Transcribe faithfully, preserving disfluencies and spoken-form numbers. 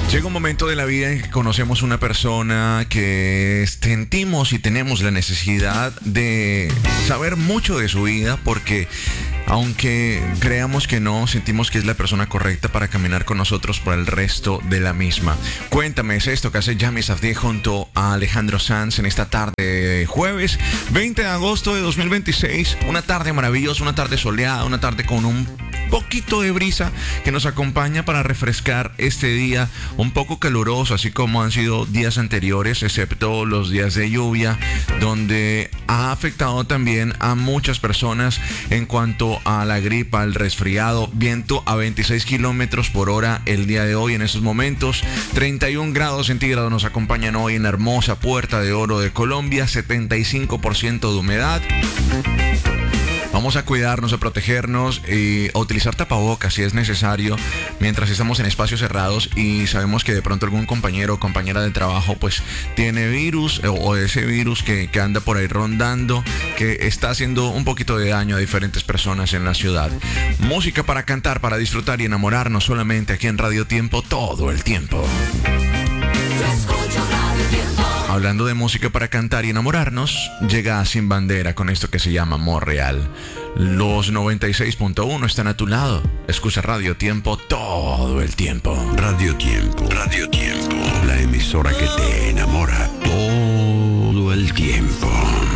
Llega un momento de la vida en que conocemos una persona que sentimos y tenemos la necesidad de saber mucho de su vida porque aunque creamos que no, sentimos que es la persona correcta para caminar con nosotros por el resto de la misma. Cuéntame, es esto que hace Yami Safdie junto a Alejandro Sanz en esta tarde de jueves veinte de agosto de dos mil veintiséis. Una tarde maravillosa, una tarde soleada, una tarde con un poquito de brisa que nos acompaña para refrescar este día un poco caluroso, así como han sido días anteriores, excepto los días de lluvia, donde ha afectado también a muchas personas en cuanto a la gripa, al resfriado. Viento a veintiséis kilómetros por hora el día de hoy en estos momentos. treinta y un grados centígrados nos acompañan hoy en la hermosa Puerta de Oro de Colombia. setenta y cinco por ciento de humedad. Vamos a cuidarnos, a protegernos y a utilizar tapabocas si es necesario mientras estamos en espacios cerrados y sabemos que de pronto algún compañero o compañera de trabajo pues tiene virus o, o ese virus que, que anda por ahí rondando, que está haciendo un poquito de daño a diferentes personas en la ciudad. Música para cantar, para disfrutar y enamorarnos solamente aquí en Radio Tiempo todo el tiempo. Hablando de música para cantar y enamorarnos, llega Sin Bandera con esto que se llama Amor Real. Los noventa y seis punto uno están a tu lado. Escucha Radio Tiempo todo el tiempo. Radio Tiempo, Radio Tiempo, la emisora que te enamora todo el tiempo.